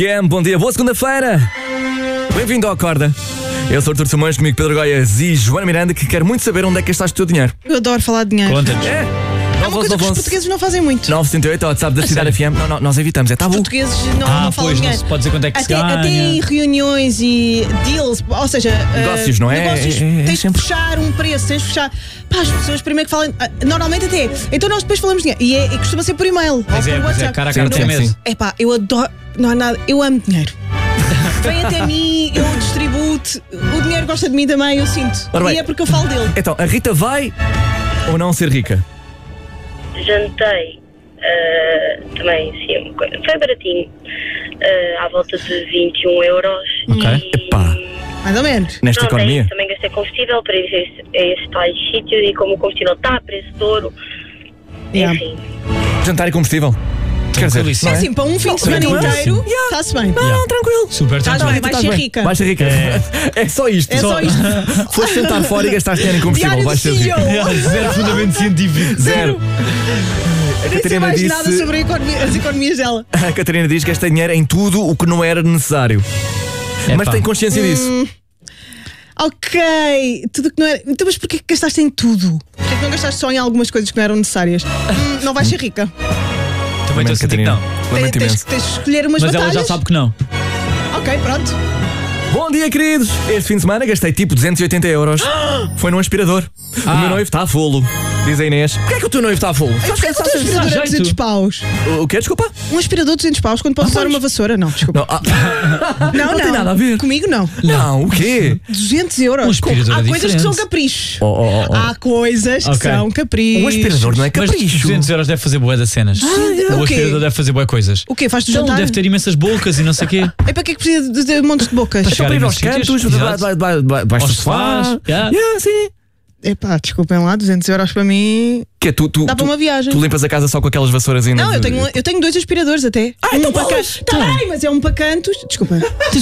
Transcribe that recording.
Bom dia, boa segunda-feira. Bem-vindo ao Acorda. Eu sou Artur Simões, comigo Pedro Goiás e Joana Miranda, que quer muito saber onde é que gastaste o teu dinheiro. Eu adoro falar de dinheiro. Conta-nos. É? É uma coisa que os portugueses não fazem muito. 978, WhatsApp da Cidade FM. Não, nós evitamos, é Os tabu. portugueses não falam Pois, não dinheiro. se pode dizer quanto é que se ganha. Até em reuniões e deals, ou seja, Negócios, não é? negócios, É tens de sempre. fechar um preço, tens de fechar. Pá, as pessoas primeiro que falam, normalmente até. Então nós depois falamos de dinheiro. E costuma ser por e-mail. Pois ou é, por pois é, WhatsApp. cara a cara Sim, de sim, mesa. sim. É pá, eu adoro. Não há nada. Eu amo dinheiro. Vem até mim, eu distribuo-te. O dinheiro gosta de mim também, eu sinto. Ora bem. E é porque eu falo dele. Então, a Rita vai ou não ser rica? Jantei também, sim, foi baratinho, à volta de 21 euros. Ok. E Epá. Mais ou menos. Nesta pronto, é economia? isso, também gastei combustível para ir a esses tais sítios e como o combustível está a preço de ouro, Yeah. enfim. Jantar e combustível. Quer dizer, Tranquilíssimo. não É é? assim, para um fim de semana não é? inteiro, está-se bem. Não, tranquilo. Super Estás tranquilo. bem, vais ser rica. Vais ser rica. É só isto. É só isto. Foste sentar fora e gastaste dinheiro em combustível. Diário do Vais ser rica. CEO. Zero fundamento científico. Zero. A Nem sei Catarina mais nada disse. sobre as economias dela. A Catarina diz que gastei dinheiro em tudo o que não era necessário. Mas Epá. tem consciência disso. Ok, tudo que não era. Então, mas porquê que gastaste em tudo? Porquê que não gastaste só em algumas coisas que não eram necessárias? Não vais ser rica. Também estou a sentir que não. Lamento imenso. Tens de escolher umas Mas ela batalhas. já sabe que não. Ok, pronto. Bom dia, queridos! Este fim de semana gastei tipo 280 euros. Foi num aspirador. O meu noivo está a folo, diz a Inês. Porquê é que o teu noivo está a folo? Porquê que o teu aspirador é jeito. 200 paus? O quê? Desculpa? Um aspirador 200 paus quando podes usar uma vassoura? Não, desculpa. Não, não tem nada a ver. Comigo não. Não, o quê? 200 euros. Um aspirador Há é coisas que são diferente. caprichos. Oh. Há coisas que Ok. são caprichos. Um aspirador não é Mas capricho. 200 euros deve fazer bué das cenas. o O quê? aspirador deve fazer bué coisas. O quê? Faz do Então jantar? deve ter imensas bocas e não sei o quê. É para que é que precisa de ter montes de bocas? Para Então, para ir aos Chegar a cantos, imensos sítios, vais Aos ao sofá. sofás, yeah. Yeah, sim. Epá, desculpem lá, 200 euros para mim. Que é, tu Dá para uma viagem. Tu limpas a casa só com aquelas vassouras ainda. Não, eu tenho 2 aspiradores até. então para bolas. cantos. Tá bem, mas é um para cantos. Desculpa.